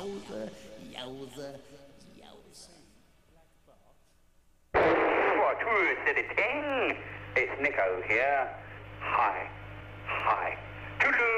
Yowza, yowza, yowza. What, who said it? It's Nico here. Hi. Toodaloo!